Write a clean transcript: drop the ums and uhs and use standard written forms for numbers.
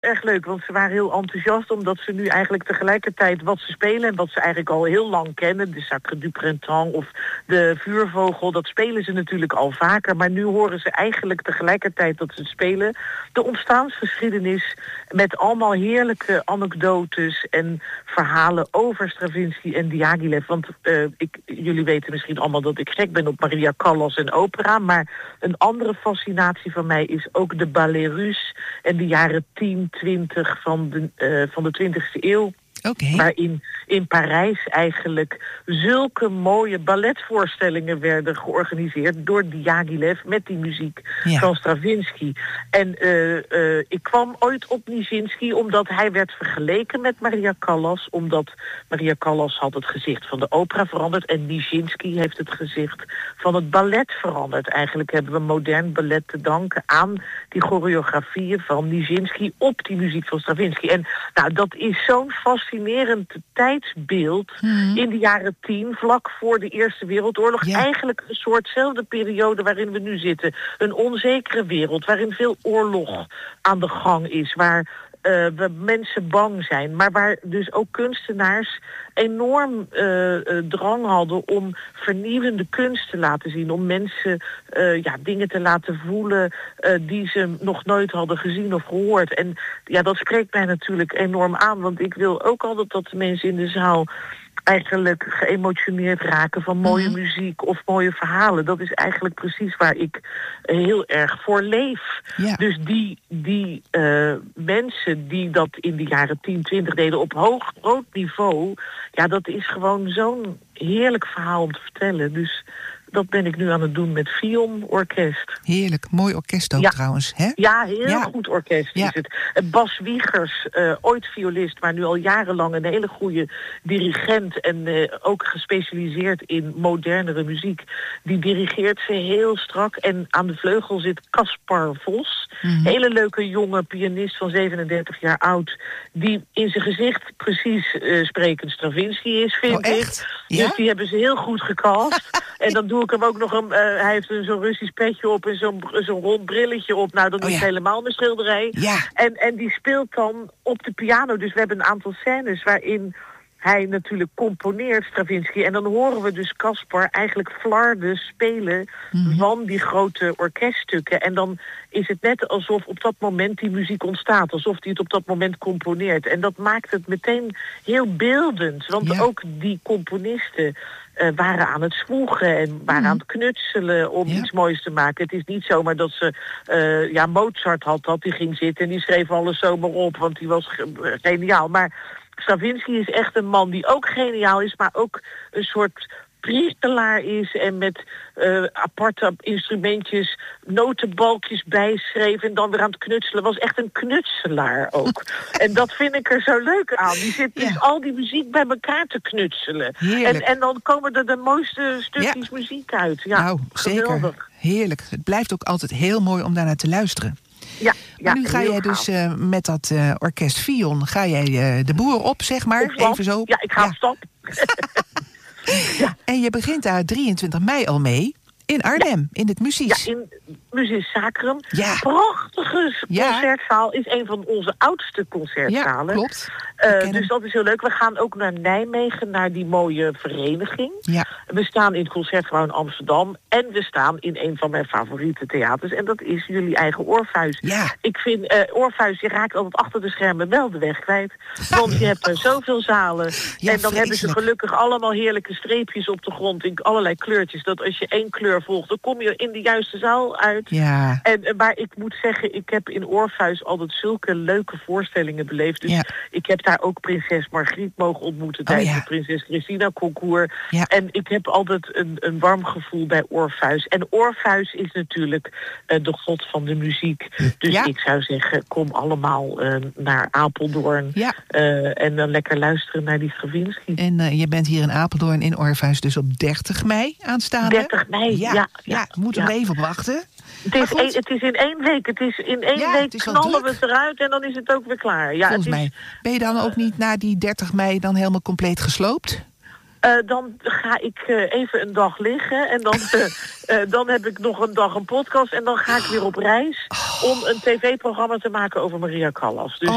Erg leuk, want ze waren heel enthousiast omdat ze nu eigenlijk tegelijkertijd wat ze spelen en wat ze eigenlijk al heel lang kennen, de Sacre du Printemps of de Vuurvogel, dat spelen ze natuurlijk al vaker, maar nu horen ze eigenlijk tegelijkertijd dat ze het spelen de ontstaansgeschiedenis met allemaal heerlijke anekdotes en verhalen over Stravinsky en Diaghilev. Want jullie weten misschien allemaal dat ik gek ben op Maria Callas en opera, maar een andere fascinatie van mij is ook de ballet russe en de jaren 10, 20 van de 20e eeuw. Okay. Waarin in Parijs eigenlijk zulke mooie balletvoorstellingen werden georganiseerd door Diaghilev met die muziek van Stravinsky. En ik kwam ooit op Nijinsky omdat hij werd vergeleken met Maria Callas, omdat Maria Callas had het gezicht van de opera veranderd en Nijinsky heeft het gezicht van het ballet veranderd. Eigenlijk hebben we modern ballet te danken aan die choreografieën van Nijinsky op die muziek van Stravinsky. En nou, dat is zo'n fascinerend tijdsbeeld in de jaren 10, vlak voor de Eerste Wereldoorlog. Ja. Eigenlijk een soortzelfde periode waarin we nu zitten. Een onzekere wereld, waarin veel oorlog aan de gang is, waar mensen bang zijn, maar waar dus ook kunstenaars enorm drang hadden om vernieuwende kunst te laten zien, om mensen dingen te laten voelen die ze nog nooit hadden gezien of gehoord. En ja, dat spreekt mij natuurlijk enorm aan, want ik wil ook altijd dat de mensen in de zaal eigenlijk geëmotioneerd raken van mooie muziek of mooie verhalen. Dat is eigenlijk precies waar ik heel erg voor leef. Ja. Dus die mensen die dat in de jaren 10, 20 deden op groot niveau, ja, dat is gewoon zo'n heerlijk verhaal om te vertellen. Dus dat ben ik nu aan het doen met Vion Orkest. Heerlijk, mooi orkest ook trouwens, hè? Ja, heel goed orkest is het. Bas Wiegers, ooit violist, maar nu al jarenlang een hele goede dirigent en ook gespecialiseerd in modernere muziek. Die dirigeert ze heel strak. En aan de vleugel zit Caspar Vos, hele leuke jonge pianist van 37 jaar oud, die in zijn gezicht precies sprekend Stravinsky is, vind ik. Ja? Dus die hebben ze heel goed gecast. En dan doe ik hem ook nog hij heeft zo'n Russisch petje op en zo'n rond brilletje op. Nou, dat is helemaal een schilderij. Ja. En die speelt dan op de piano. Dus we hebben een aantal scènes waarin hij natuurlijk componeert, Stravinsky. En dan horen we dus Caspar eigenlijk flarden spelen van die grote orkeststukken. En dan is het net alsof op dat moment die muziek ontstaat. Alsof hij het op dat moment componeert. En dat maakt het meteen heel beeldend. Want ook die componisten waren aan het zwoegen en waren aan het knutselen om iets moois te maken. Het is niet zomaar dat ze Mozart had dat, die ging zitten en die schreef alles zomaar op, want die was geniaal. Maar Stravinsky is echt een man die ook geniaal is, maar ook een soort priestelaar is en met aparte instrumentjes notenbalkjes bijschreef en dan weer aan het knutselen. Was echt een knutselaar ook. En dat vind ik er zo leuk aan. Die zit dus al die muziek bij elkaar te knutselen. En dan komen er de mooiste stukjes muziek uit. Ja, nou, geweldig. Zeker. Heerlijk. Het blijft ook altijd heel mooi om daarnaar te luisteren. Ja, maar nu ga jij dus met dat orkest Vion, ga jij de boer op, zeg maar. Even zo. Ja, ik ga op stap. En je begint daar 23 mei al mee in Arnhem, in het Muzies. Ja, in Muzies Sacrum. Ja. Prachtige concertzaal, is een van onze oudste concertzalen. Ja, klopt. Dus dat is heel leuk. We gaan ook naar Nijmegen, naar die mooie vereniging. Ja. We staan in het Concertgebouw in Amsterdam en we staan in een van mijn favoriete theaters. En dat is jullie eigen Orpheus. Ja. Ik vind Orpheus, je raakt altijd achter de schermen wel de weg kwijt. Want je hebt er zoveel zalen. Ja, en dan hebben ze gelukkig allemaal heerlijke streepjes op de grond in allerlei kleurtjes. Dat als je één kleur volgt, dan kom je in de juiste zaal uit. Ja. Maar ik moet zeggen, ik heb in Orpheus altijd zulke leuke voorstellingen beleefd. Dus ik heb daar ook prinses Margriet mogen ontmoeten tijdens het Prinses Christina concours. Ja. En ik heb altijd een warm gevoel bij Orpheus. En Orpheus is natuurlijk de god van de muziek. Dus ik zou zeggen, kom allemaal naar Apeldoorn. Ja. En dan lekker luisteren naar die Stravinsky. En je bent hier in Apeldoorn in Orpheus dus op 30 mei aanstaande. 30 mei, ja. Moeten we even op wachten. Het is in 1 week. Het is in 1 week knallen we het eruit en dan is het ook weer klaar. Ja, volgens mij. Ben je dan ook niet na die 30 mei dan helemaal compleet gesloopt? Dan ga ik even een dag liggen en dan heb ik nog een dag een podcast en dan ga ik weer op reis om een tv-programma te maken over Maria Callas. Dus